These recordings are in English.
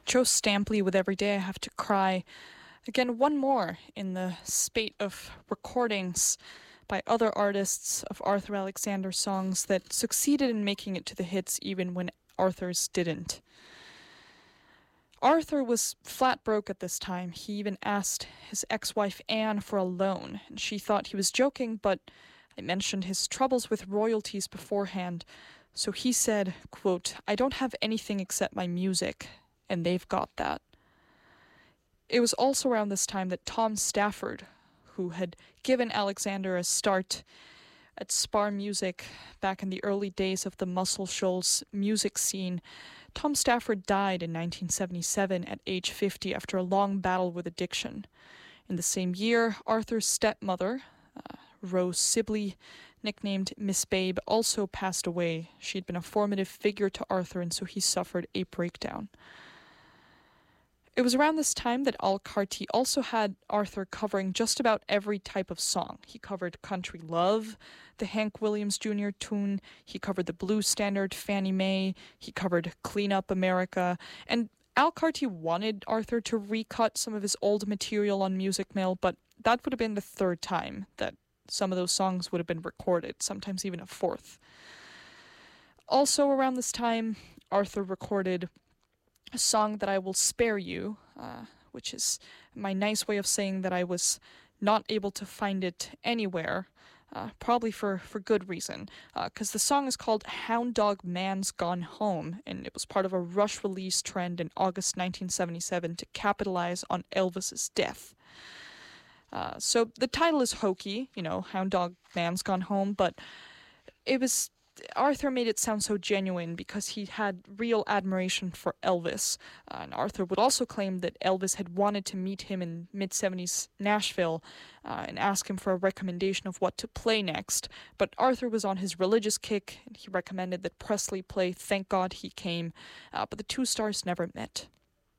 Joe Stampley with Every Day I Have to Cry. Again, one more in the spate of recordings by other artists of Arthur Alexander songs that succeeded in making it to the hits even when Arthur's didn't. Arthur was flat broke at this time. He even asked his ex-wife Anne for a loan, and she thought he was joking, but I mentioned his troubles with royalties beforehand, so he said, quote, "I don't have anything except my music, and they've got that." It was also around this time that Tom Stafford, who had given Alexander a start at Spar Music back in the early days of the Muscle Shoals music scene, Tom Stafford died in 1977 at age 50 after a long battle with addiction. In the same year, Arthur's stepmother, Rose Sibley, nicknamed Miss Babe, also passed away. She had been a formative figure to Arthur, and so he suffered a breakdown. It was around this time that Al Carty also had Arthur covering just about every type of song. He covered Country Love, the Hank Williams Jr. tune, he covered the blues standard Fannie Mae, he covered Clean Up America, and Al Carty wanted Arthur to recut some of his old material on Music Mill, but that would have been the third time that some of those songs would have been recorded, sometimes even a fourth. Also around this time, Arthur recorded a song that I will spare you, which is my nice way of saying that I was not able to find it anywhere, probably for good reason, because the song is called Hound Dog Man's Gone Home, and it was part of a Rush release trend in August 1977 to capitalize on Elvis's death. So the title is hokey, Hound Dog Man's Gone Home, but Arthur made it sound so genuine because he had real admiration for Elvis. And Arthur would also claim that Elvis had wanted to meet him in mid-70s Nashville and ask him for a recommendation of what to play next. But Arthur was on his religious kick, and he recommended that Presley play Thank God He Came, but the two stars never met.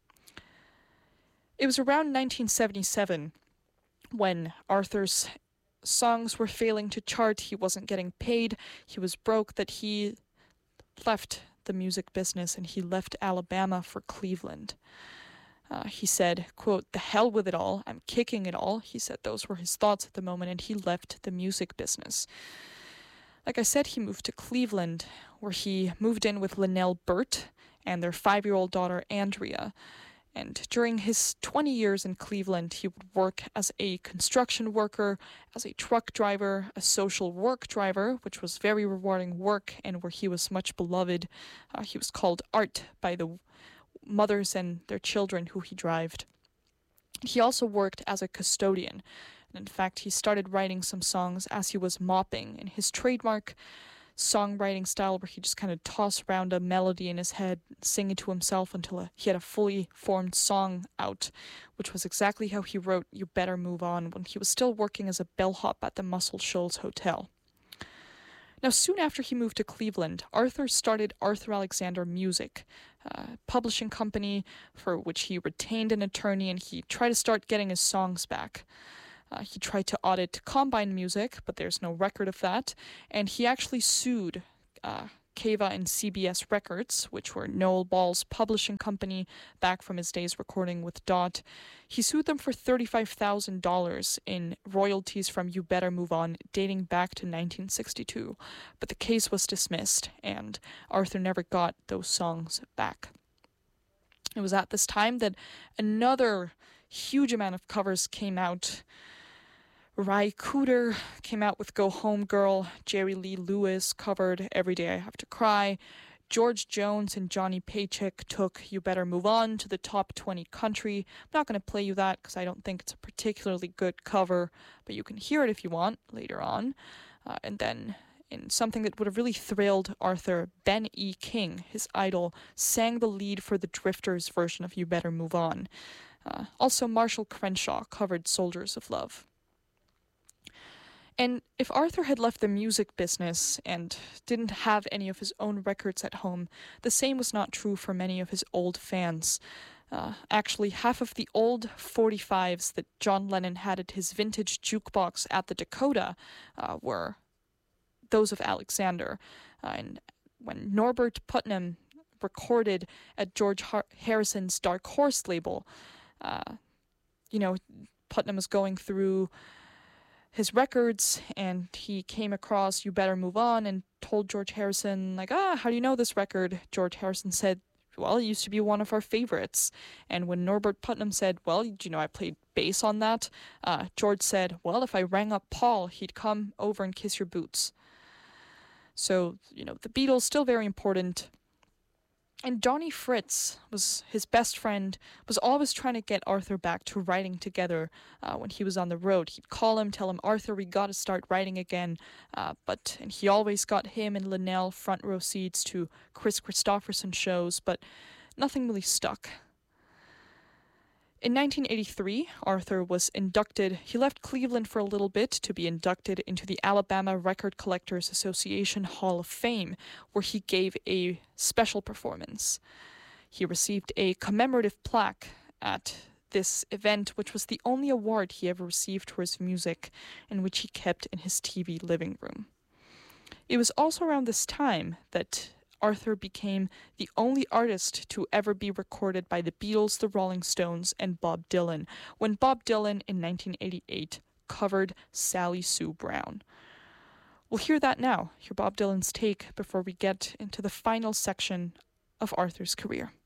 It was around 1977 when Arthur's songs were failing to chart, he wasn't getting paid, he was broke, that he left the music business and he left Alabama for Cleveland. He said, quote, "The hell with it all, I'm kicking it all." He said those were his thoughts at the moment, and he left the music business. Like I said, he moved to Cleveland, where he moved in with Linnell Burt and their 5-year-old daughter, Andrea. And during his 20 years in Cleveland, he would work as a construction worker, as a truck driver, a social work driver, which was very rewarding work and where he was much beloved. He was called Art by the mothers and their children who he drived. He also worked as a custodian. And in fact, he started writing some songs as he was mopping, and his trademark songwriting style where he just kind of toss around a melody in his head, sing it to himself until he had a fully formed song out, which was exactly how he wrote You Better Move On when he was still working as a bellhop at the Muscle Shoals Hotel. Now, soon after he moved to Cleveland, Arthur started Arthur Alexander Music, a publishing company for which he retained an attorney, and he tried to start getting his songs back. He tried to audit Combine Music, but there's no record of that. And he actually sued Cava and CBS Records, which were Noel Ball's publishing company back from his days recording with Dot. He sued them for $35,000 in royalties from You Better Move On, dating back to 1962. But the case was dismissed, and Arthur never got those songs back. It was at this time that another huge amount of covers came out. Ry Cooder came out with Go Home Girl. Jerry Lee Lewis covered Every Day I Have to Cry. George Jones and Johnny Paycheck took You Better Move On to the top 20 country. I'm not going to play you that because I don't think it's a particularly good cover, but you can hear it if you want later on. And then in something that would have really thrilled Arthur, Ben E. King, his idol, sang the lead for the Drifters version of You Better Move On. Also, Marshall Crenshaw covered Soldiers of Love. And if Arthur had left the music business and didn't have any of his own records at home, the same was not true for many of his old fans. Actually, half of the old 45s that John Lennon had at his vintage jukebox at the Dakota were those of Alexander. And when Norbert Putnam recorded at George Harrison's Dark Horse label. Putnam was going through his records and he came across You Better Move On and told George Harrison, like, how do you know this record? George Harrison said, well, it used to be one of our favorites. And when Norbert Putnam said, well, I played bass on that, George said, well, if I rang up Paul, he'd come over and kiss your boots. So, the Beatles still very important. And Johnny Fritz was his best friend, was always trying to get Arthur back to writing together when he was on the road. He'd call him, tell him, Arthur, we got to start writing again. And he always got him and Linnell front row seats to Chris Christopherson shows, but nothing really stuck. In 1983, Arthur was inducted. He left Cleveland for a little bit to be inducted into the Alabama Record Collectors Association Hall of Fame, where he gave a special performance. He received a commemorative plaque at this event, which was the only award he ever received for his music, and which he kept in his TV living room. It was also around this time that Arthur became the only artist to ever be recorded by the Beatles, the Rolling Stones, and Bob Dylan, when Bob Dylan in 1988 covered Sally Sue Brown. We'll hear that now, hear Bob Dylan's take before we get into the final section of Arthur's career.